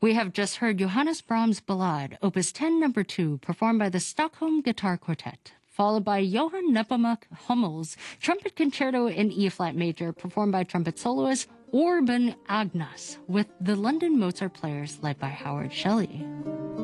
We have just heard Johannes Brahms' Ballade, Opus 10, Number 2, performed by the Stockholm Guitar Quartet, followed by Johann Nepomuk Hummel's Trumpet Concerto in E-flat major, performed by trumpet soloist Orban Agnas, with the London Mozart Players led by Howard Shelley.